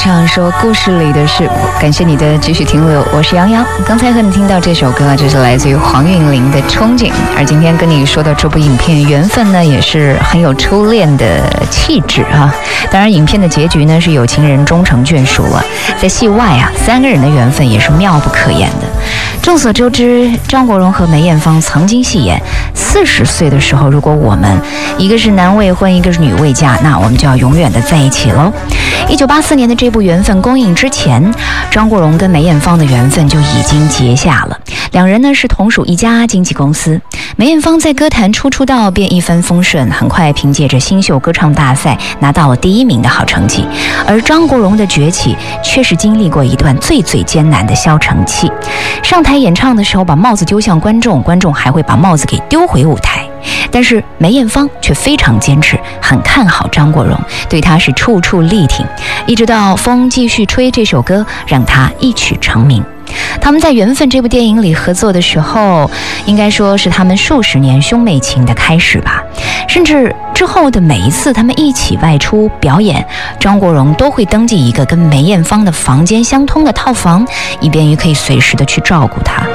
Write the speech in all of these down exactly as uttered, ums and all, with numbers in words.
唱说故事里的事，感谢你的继续停留，我是杨洋。刚才和你听到这首歌，这是来自于黄韵玲的《憧憬》，而今天跟你说的这部影片《缘分》呢，也是很有初恋的气质啊。当然，影片的结局呢是有情人终成眷属了。在戏外啊，三个人的缘分也是妙不可言的。众所周知，张国荣和梅艳芳曾经戏言，四十岁的时候，如果我们一个是男未婚，一个是女未嫁，那我们就要永远的在一起喽。一九八四年的这部《缘分》公映之前，张国荣跟梅艳芳的缘分就已经结下了。两人呢是同属一家经纪公司。梅艳芳在歌坛初出道便一帆风顺，很快凭借着新秀歌唱大赛拿到了第一名的好成绩。而张国荣的崛起却是经历过一段最最艰难的消沉期。上台演唱的时候把帽子丢向观众，观众还会把帽子给丢回舞台。但是梅艳芳却非常坚持，很看好张国荣，对他是处处力挺，一直到《风继续吹》这首歌让他一曲成名。他们在《缘分》这部电影里合作的时候，应该说是他们数十年兄妹情的开始吧。甚至之后的每一次他们一起外出表演，张国荣都会登记一个跟梅艳芳的房间相通的套房，以便于可以随时的去照顾她。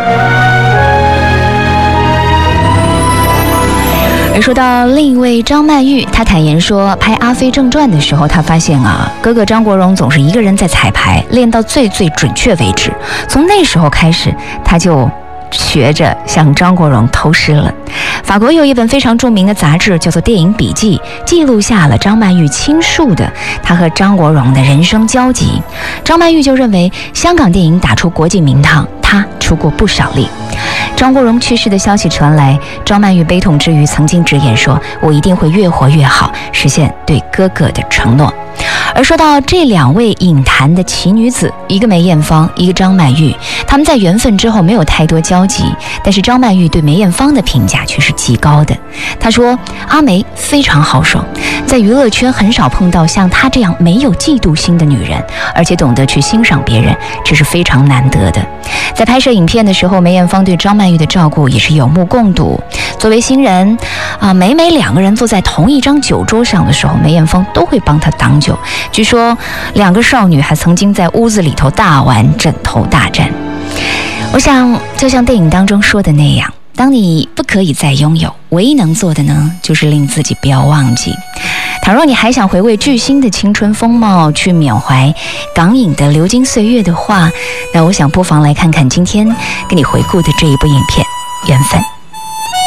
而说到另一位张曼玉，她坦言说，拍《阿飞正传》的时候，她发现啊，哥哥张国荣总是一个人在彩排，练到最最准确为止。从那时候开始，她就学着向张国荣偷师了。法国有一本非常著名的杂志叫做《电影笔记》，记录下了张曼玉倾诉的她和张国荣的人生交集。张曼玉就认为，香港电影打出国际名堂，她出过不少力。张国荣去世的消息传来，张曼玉悲痛之余曾经直言说，我一定会越活越好，实现对哥哥的承诺。而说到这两位影坛的奇女子，一个梅艳芳，一个张曼玉，他们在缘分之后没有太多交集，但是张曼玉对梅艳芳的评价却是极高的。她说，阿梅非常豪爽，在娱乐圈很少碰到像她这样没有嫉妒心的女人，而且懂得去欣赏别人，这是非常难得的。在拍摄影片的时候，梅艳芳对张曼玉的照顾也是有目共睹。作为新人啊，每每两个人坐在同一张酒桌上的时候，梅艳芳都会帮她挡酒。据说两个少女还曾经在屋子里头大玩枕头大战。我想就像电影当中说的那样，当你不可以再拥有，唯一能做的呢，就是令自己不要忘记。倘若你还想回味巨星的青春风貌，去缅怀港影的流金岁月的话，那我想不妨来看看今天给你回顾的这一部影片《缘分》。